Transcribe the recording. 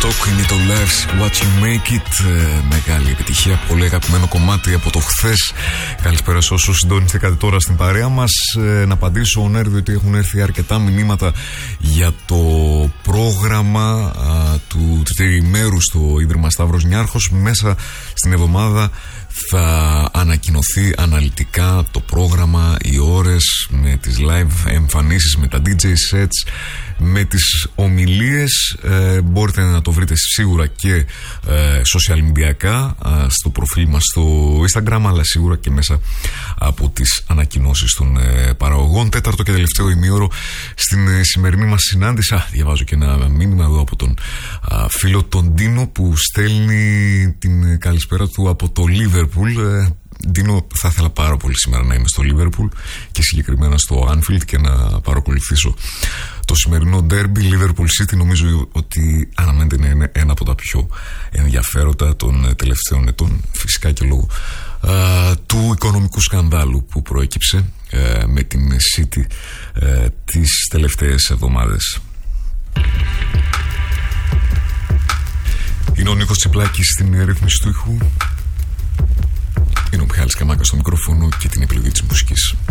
TikTok είναι το Life's What You Make It. Μεγάλη επιτυχία, πολύ αγαπημένο κομμάτι από το χθες. Καλησπέρα σε όσους συντονιστήκατε τώρα στην παρέα μας. Να απαντήσω on air, διότι έχουν έρθει αρκετά μηνύματα για το πρόγραμμα του τριημέρου στο Ίδρυμα Σταύρος Νιάρχος. Μέσα στην εβδομάδα θα ανακοινωθεί αναλυτικά το πρόγραμμα, οι ώρες, με τις live εμφανίσεις, με τα DJ sets, με τις ομιλίες. Μπορείτε να το βρείτε σίγουρα και social media στο προφίλ μας στο Instagram, αλλά σίγουρα και μέσα από τις ανακοινώσεις των παραγωγών. Τέταρτο και τελευταίο ημίωρο στην σημερινή μας συνάντηση. Διαβάζω και ένα μήνυμα εδώ από τον φίλο τον Ντίνο, που στέλνει την καλησπέρα του από το Λίβερπουλ. Ντίνο, θα ήθελα πάρα πολύ σήμερα να είμαι στο Λίβερπουλ και συγκεκριμένα στο Άνφιλντ και να παρακολουθήσω το σημερινό ντέρμπι Liverpool City. Νομίζω ότι αναμένεται να είναι ένα από τα πιο ενδιαφέροντα των τελευταίων ετών, φυσικά και λόγω του οικονομικού σκανδάλου που προέκυψε με την City τις τελευταίες εβδομάδες. Είναι ο Νίκος Τσιπλάκης στην ρύθμιση του ήχου. Είναι ο Μιχάλης Καμάκας στο μικρόφωνο και την επιλογή της μουσικής.